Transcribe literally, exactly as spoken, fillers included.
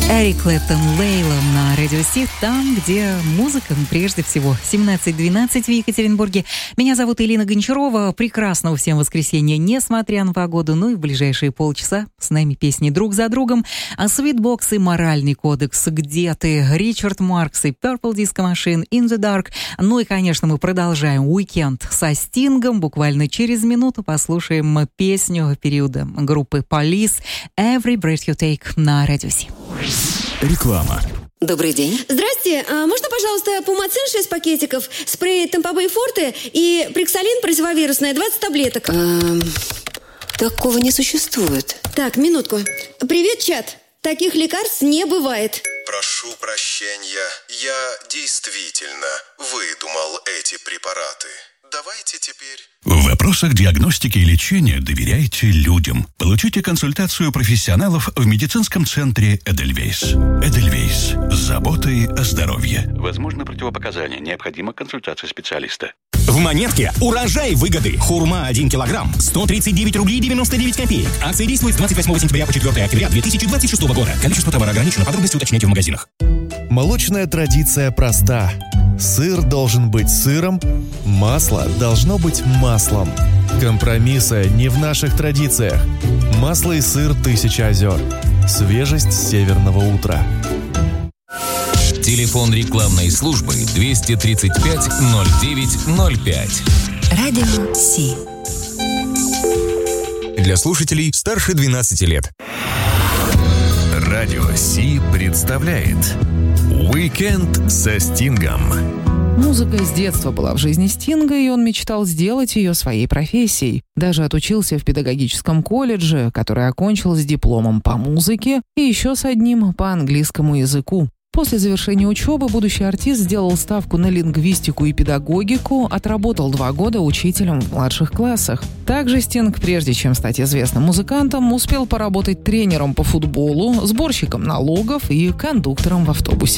Эрик Клэптон, Лейла на Радио Си, там, где музыка прежде всего. семнадцать двенадцать в Екатеринбурге. Меня зовут Элина Гончарова. Прекрасного всем воскресенья, несмотря на погоду. Ну и в ближайшие полчаса с нами песни друг за другом. А Sweetbox и Моральный кодекс, Где ты, Ричард Маркс и Purple Disco Machine, In the Dark. Ну и, конечно, мы продолжаем уикенд со Стингом. Буквально через минуту послушаем песню периода группы Police Every Breath You Take на Радио Си. Реклама. Добрый день. Здрасте, а можно, пожалуйста, Пумацин шесть пакетиков, спрей Тампобей Форте и Приксалин противовирусная двадцать таблеток? Эм, такого не существует. Так, минутку. Привет, чат. Таких лекарств не бывает. Прошу прощения, я действительно выдумал эти препараты. Давайте теперь... В вопросах диагностики и лечения доверяйте людям. Получите консультацию профессионалов в медицинском центре Эдельвейс. Эдельвейс. С заботой о здоровье. Возможно противопоказания. Необходима консультация специалиста. В Монетке урожай выгоды. Хурма один килограмм. сто тридцать девять рублей девяносто девять копеек. Акция действует с двадцать восьмого сентября по четвёртого октября две тысячи двадцать шестого года. Количество товара ограничено. Подробности уточняйте в магазинах. Молочная традиция проста. Сыр должен быть сыром, масло должно быть маслом. Компромиссы не в наших традициях. Масло и сыр «Тысяча озер». Свежесть северного утра. Телефон рекламной службы двести тридцать пять ноль девять ноль пять. Радио Си. Для слушателей старше двенадцати лет. Радио Си представляет «Уикенд со Стингом». Музыка с детства была в жизни Стинга, и он мечтал сделать ее своей профессией. Даже отучился в педагогическом колледже, который окончил с дипломом по музыке и еще с одним по английскому языку. После завершения учебы будущий артист сделал ставку на лингвистику и педагогику, отработал два года учителем в младших классах. Также Стинг, прежде чем стать известным музыкантом, успел поработать тренером по футболу, сборщиком налогов и кондуктором в автобусе.